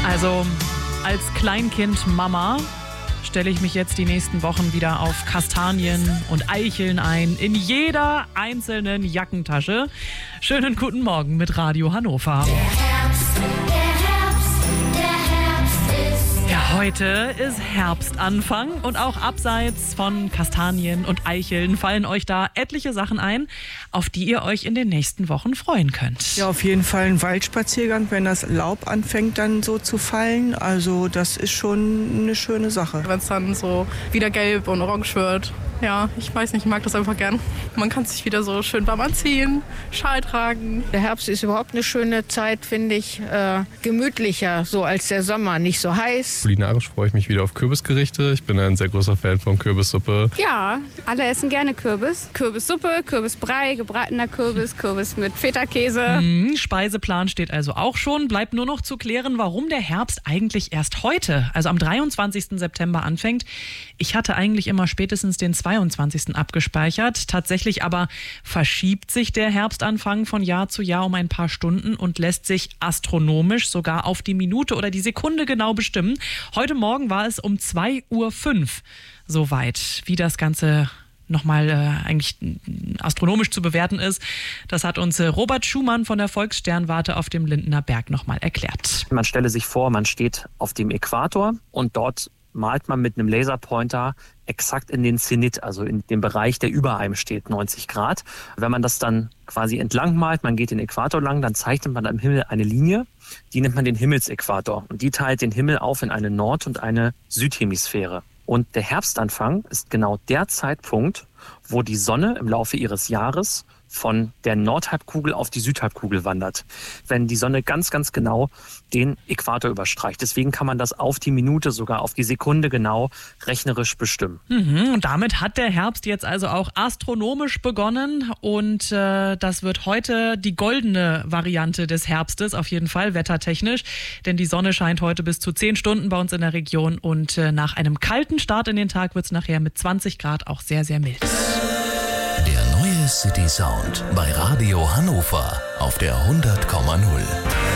Also als Kleinkind-Mama stelle ich mich jetzt die nächsten Wochen wieder auf Kastanien und Eicheln ein, in jeder einzelnen Jackentasche. Schönen guten Morgen mit Radio Hannover. Ja, heute ist Herbstanfang und auch abseits von Kastanien und Eicheln fallen euch da etliche Sachen ein, auf die ihr euch in den nächsten Wochen freuen könnt. Ja, auf jeden Fall ein Waldspaziergang, wenn das Laub anfängt dann so zu fallen. Also das ist schon eine schöne Sache. Wenn es dann so wieder gelb und orange wird. Ja, ich weiß nicht, ich mag das einfach gern. Man kann sich wieder so schön warm anziehen, Schal tragen. Der Herbst ist überhaupt eine schöne Zeit, finde ich. Gemütlicher so als der Sommer, nicht so heiß. Kulinarisch freue ich mich wieder auf Kürbisgerichte. Ich bin ein sehr großer Fan von Kürbissuppe. Ja, alle essen gerne Kürbis. Kürbissuppe, Kürbisbrei, gebratener Kürbis, Kürbis mit Feta-Käse. Speiseplan steht also auch schon. Bleibt nur noch zu klären, warum der Herbst eigentlich erst heute, also am 23. September anfängt. Ich hatte eigentlich immer spätestens den 22. abgespeichert. Tatsächlich aber verschiebt sich der Herbstanfang von Jahr zu Jahr um ein paar Stunden und lässt sich astronomisch sogar auf die Minute oder die Sekunde genau bestimmen. Heute Morgen war es um 2:05 Uhr soweit. Wie das Ganze nochmal eigentlich astronomisch zu bewerten ist, das hat uns Robert Schumann von der Volkssternwarte auf dem Lindener Berg nochmal erklärt. Man stelle sich vor, man steht auf dem Äquator und dort malt man mit einem Laserpointer exakt in den Zenit, also in dem Bereich, der über einem steht, 90 Grad. Wenn man das dann quasi entlang malt, man geht den Äquator lang, dann zeichnet man am Himmel eine Linie, die nennt man den Himmelsäquator. Und die teilt den Himmel auf in eine Nord- und eine Südhemisphäre. Und der Herbstanfang ist genau der Zeitpunkt, wo die Sonne im Laufe ihres Jahres von der Nordhalbkugel auf die Südhalbkugel wandert, wenn die Sonne ganz, ganz genau den Äquator überstreicht. Deswegen kann man das auf die Minute, sogar auf die Sekunde genau rechnerisch bestimmen. Und damit hat der Herbst jetzt also auch astronomisch begonnen und das wird heute die goldene Variante des Herbstes, auf jeden Fall wettertechnisch, denn die Sonne scheint heute bis zu 10 Stunden bei uns in der Region und nach einem kalten Start in den Tag wird es nachher mit 20 Grad auch sehr, sehr mild. Der neue City Sound bei Radio Hannover auf der 100,0.